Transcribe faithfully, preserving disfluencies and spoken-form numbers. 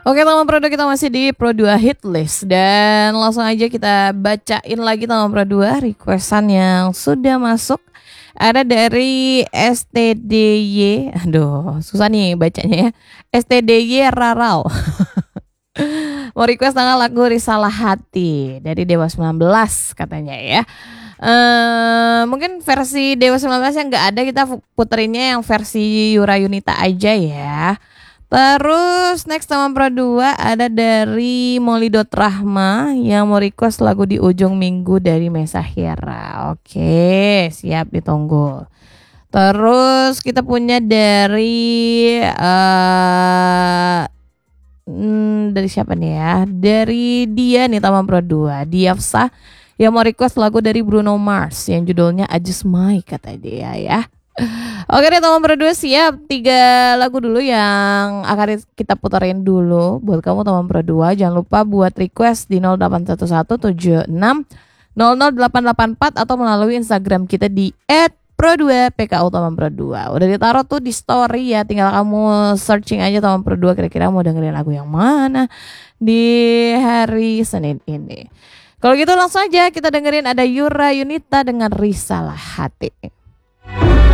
Oke, teman Pro dua, kita masih di Pro dua Hit List dan langsung aja kita bacain lagi teman Pro dua requestan yang sudah masuk. Ada dari S T D Y, aduh susah nih bacanya ya, S T D Y Rarau. Mau request tanggal lagu Risalah Hati dari Dewa sembilan belas katanya ya. Uh, mungkin versi Dewa sembilan belas yang nggak ada, kita puterinnya yang versi Yura Yunita aja ya. Terus next teman Pro dua ada dari Molidot Rahma yang mau request lagu Di Ujung Minggu dari Mesa Hira. Oke, siap ditunggu. Terus kita punya dari uh, hmm, dari siapa nih ya? Dari dia nih teman Pro dua, Diafsa yang mau request lagu dari Bruno Mars yang judulnya I Just Might kata dia ya. Oke deh teman Pro dua, siap. Tiga lagu dulu yang akan kita puterin dulu buat kamu teman Pro dua. Jangan lupa buat request di nol delapan satu satu tujuh enam nol nol delapan delapan empat atau melalui Instagram kita di et pro dua p k u teman Pro dua. Udah ditaruh tuh di story ya, tinggal kamu searching aja teman Pro dua kira-kira mau dengerin lagu yang mana di hari Senin ini. Kalau gitu langsung aja kita dengerin ada Yura Yunita dengan Risalah Hati.